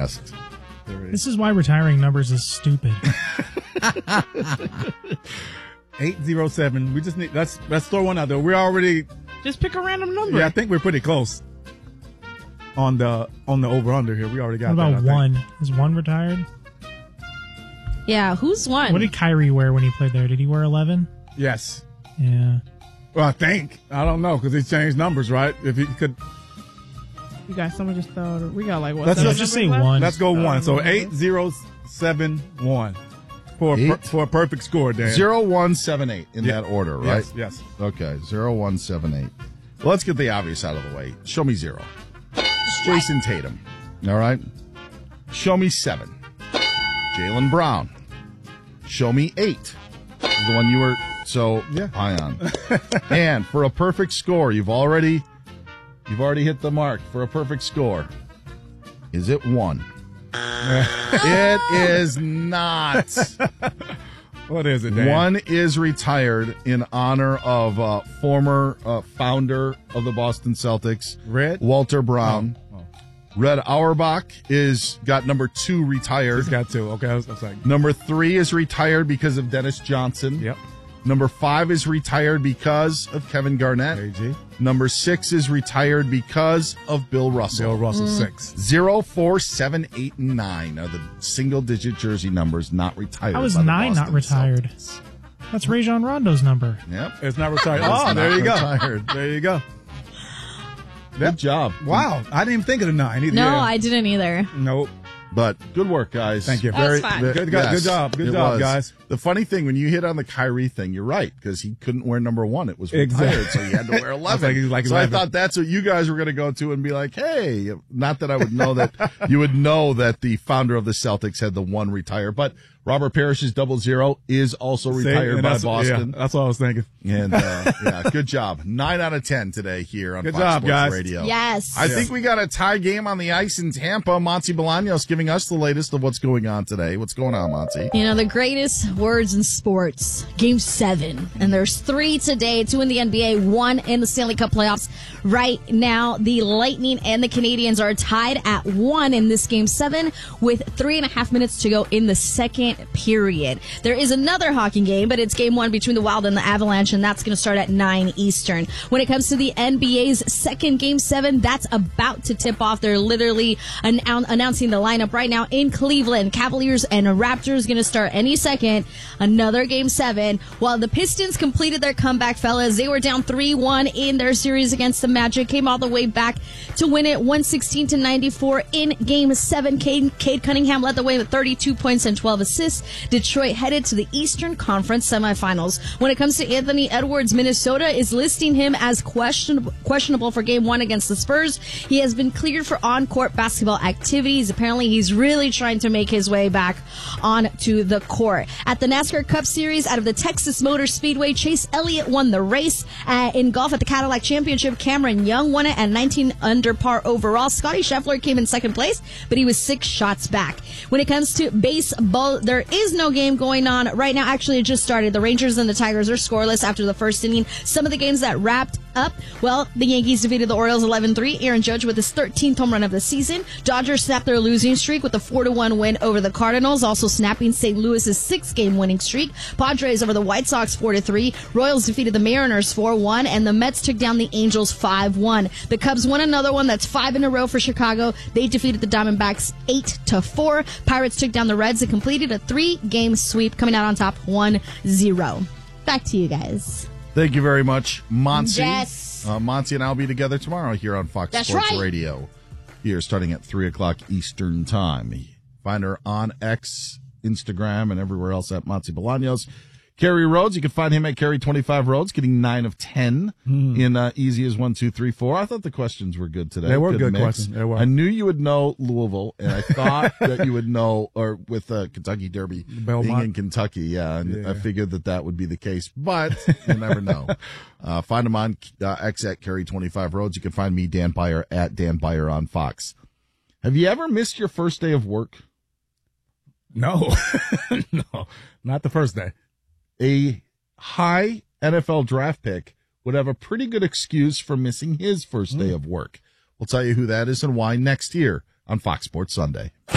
best. This is why retiring numbers is stupid. 807. We just need let's throw one out there. We're already Just pick a random number. I think we're pretty close on the over under here. We already got What about that, I one? think. Is one retired? Yeah, who's won? What did Kyrie wear when he played there? Did he wear 11? Yes. Yeah. Well, I think. I don't know because he changed numbers, right? If he could, You got someone just throw. We got like what? Let's seven just say numbers left? one. let's go one. So numbers. 8071 for a perfect score, Dan. 0178 in Yeah. that order, right? Yes. Okay, 0178. Well, let's get the obvious out of the way. Show me 0. Jason Tatum. All right. Show me 7. Jaylen Brown. Show me 8. The one you were so high on. And for a perfect score, you've already hit the mark for a perfect score. Is it 1? It is not. What is it, Dan? 1 is retired in honor of former founder of the Boston Celtics, Red? Walter Brown. Oh. Red Auerbach got number 2 retired. He's got 2. Okay, I was like, Number 3 is retired because of Dennis Johnson. yep. Number 5 is retired because of Kevin Garnett. AG. Number 6 is retired because of Bill Russell. Bill Russell 6. 0, 4, 7, 8, and 9 are the single-digit jersey numbers not retired. How is by the 9 not Boston retired? Celtics. That's Rajon Rondo's number. Yep. It's not retired. It's Oh, not there you go. retired. There you go. Good job. Wow, I didn't even think of the 9 either. No, Yeah. I didn't either. Nope. But good work, guys. Thank you. That was fun. Good job. Good it job, was. guys. The funny thing, when you hit on the Kyrie thing, you're right, because he couldn't wear number 1. It was retired, Exactly. so he had to wear 11. He's like so 11. I thought that's what you guys were going to go to and be like, hey, not that I would know that you would know that the founder of the Celtics had the 1 retire, but Robert Parrish's 00 is also See, retired and by that's- Boston. Yeah, that's what I was thinking. And good job. 9 out of 10 today here on Good Fox job, Sports guys. Radio. Yes. I think we got a tie game on the ice in Tampa. Monty Bolaños giving us the latest of what's going on today. What's going on, Monty? You know, the greatest words in sports. Game 7. And there's 3 today, 2 in the NBA, 1 in the Stanley Cup playoffs. Right now, the Lightning and the Canadians are tied at 1 in this Game 7 with 3.5 minutes to go in the second period. There is another hockey game, but it's Game 1 between the Wild and the Avalanche, and that's going to start at 9 Eastern. When it comes to the NBA's second Game 7, that's about to tip off. They're literally announcing the lineup right now in Cleveland. Cavaliers and Raptors going to start any second. Another Game 7. While the Pistons completed their comeback, fellas, they were down 3-1 in their series against the Magic, came all the way back to win it 116-94 in Game 7. Cade Cunningham led the way with 32 points and 12 assists. Detroit headed to the Eastern Conference semifinals. When it comes to Anthony Edwards, Minnesota is listing him as questionable for Game 1 against the Spurs. He has been cleared for on-court basketball activities. Apparently, he's really trying to make his way back onto the court. At the NASCAR Cup Series out of the Texas Motor Speedway, Chase Elliott won the race. In golf at the Cadillac Championship, Cameron Young won it at 19 under par overall. Scotty Scheffler came in second place, but he was 6 shots back. When it comes to baseball, there is no game going on right now. Actually, it just started. The Rangers and the Tigers are scoreless after the first inning. Some of the games that wrapped up, well, the Yankees defeated the Orioles 11-3. Aaron Judge with his 13th home run of the season. Dodgers snapped their losing streak with a 4-1 win over the Cardinals, also snapping St. Louis's 6-game winning streak. Padres over the White Sox 4-3. Royals defeated the Mariners 4-1, and the Mets took down the Angels 5-1. The Cubs won another one. That's 5 in a row for Chicago. They defeated the Diamondbacks 8-4. Pirates took down the Reds and completed a 3-game sweep, coming out on top 1-0. Back to you guys. Thank you very much, Monty. Yes. Monty and I will be together tomorrow here on Fox That's Sports right. Radio. Here, starting at 3 o'clock Eastern Time. Find her on X, Instagram, and everywhere else at Monty Bolaños. Kerry Rhodes, you can find him at Kerry25 Rhodes, getting 9 of 10 in Easy as 1, 2, 3, 4. I thought the questions were good today. They were good mix. questions. They were. I knew you would know Louisville, and I thought that you would know, or with Kentucky Derby Belmont. being in Kentucky, and I figured that would be the case, but you never know. Find him on X at Kerry25 Rhodes. You can find me, Dan Byer, at Dan Byer on Fox. Have you ever missed your first day of work? No. No, not the first day. A high NFL draft pick would have a pretty good excuse for missing his first day of work. We'll tell you who that is and why next year on Fox Sports Sunday.